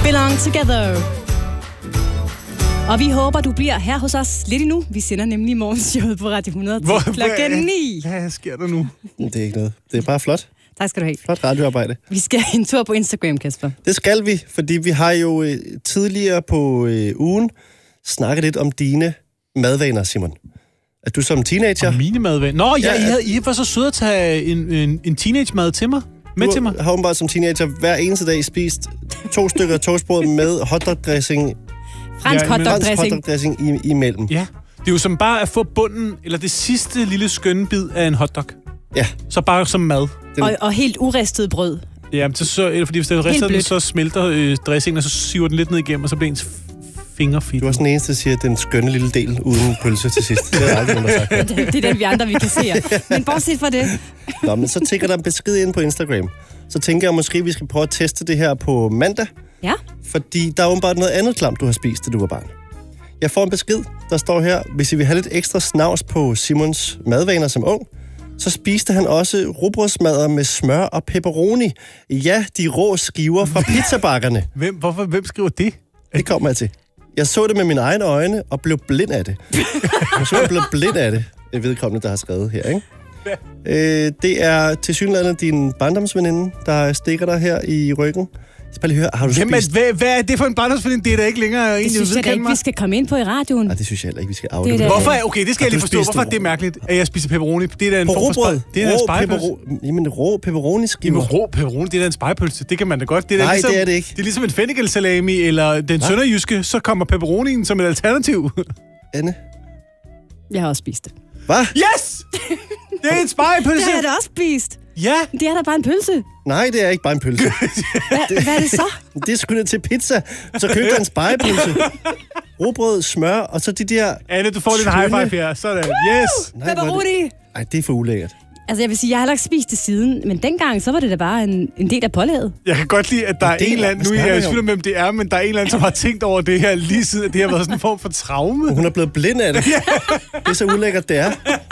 Belong Together. Og vi håber, du bliver her hos os lidt endnu. Vi sender nemlig morgenshowet på Radio 100 til klokken 9. Hvad sker der nu? Det er ikke noget. Det er bare flot. Tak skal du have. Flot radioarbejde. Vi skal en tur på Instagram, Kasper. Det skal vi, fordi vi har jo tidligere på ugen snakket lidt om dine madvaner, Simon. At du som teenager... Og mine madvaner? Nå, ja, I var så søde at tage en teenage-mad til mig. Med til mig. Du har åbenbart som teenager hver eneste dag spist 2 stykker toastbrød med hotdog-dressing. Fransk hotdog-dressing imellem. Ja, det er jo som bare at få bunden, eller det sidste lille skønne bid af en hotdog. Ja. Så bare som mad. Og helt uristet brød. Ja, fordi hvis det er ristet, så smelter dressingen, og så siver den lidt ned igennem, og så bliver ens fingre fedt. Du er sådan den eneste, der siger, at den skønne lille del uden pølse til sidst. Det er aldrig nogen, der har sagt. Det er den, vi andre, vi kan se. Men bortset fra det. Nå, men så tænker der en besked ind på Instagram. Så tænker jeg måske, at vi skal prøve at teste det her på mandag. Ja. Fordi der er åbenbart noget andet klamt, du har spist, da du var barn. Jeg får en besked, der står her, hvis I vil have lidt ekstra snavs på Simons madvaner som ung, så spiste han også rugbrødsmadder med smør og pepperoni. Ja, de rå skiver fra pizzabakkerne. Hvem skriver det? Det kommer jeg til. Jeg så det med mine egne øjne og blev blind af det. Jeg blev blind af det. Det vedkommende, der har skrevet her, ikke? Det er tilsyneladende din barndomsveninde, der stikker dig her i ryggen. Jeg skal bare lige høre, har du spist... Hvad er det for en barndomsveninde? Det er da ikke længere det synes jeg da ikke, vi skal komme ind på i radioen. Nej, det synes jeg heller ikke, vi skal afdække. Hvorfor? Okay, det skal jeg lige forstå. Hvorfor er det mærkeligt, at jeg spiser pepperoni? Det er da en form for det er en spejepølse. Jamen, rå pepperoni-skiver. Jamen, rå pepperoni, det er da en spejepølse. Det kan man da godt. Det er Nej, ligesom, det er det ikke. Det er ligesom en fennikelsalami eller den sønderjyske, så kommer pepperonien som et alternativ. Anne? Jeg har også spist det. Hvad? Yes! Det er en spejepølse. Det har jeg da også spist. Ja. Det er da bare en pølse. Nej, det er ikke bare en pølse. Hvad er det så? Det er sgu da til pizza. Så køb der en spejepølse. Rugbrød, smør, og så de der... Anne, du får lidt high five her. Sådan. Yes! Pepperoni! Ej, det er for ulækkert. Altså, jeg vil sige, jeg har heller ikke spist det siden, men dengang, så var det da bare en del af pålaget. Jeg kan godt lide, at der er en eller anden, nu er jeg i tvivl om, hvem det er, men der er en eller anden, som har tænkt over det her lige siden, at det har været sådan en form for traume. Hun er blevet blind af det. Det er så ulækkert, det er.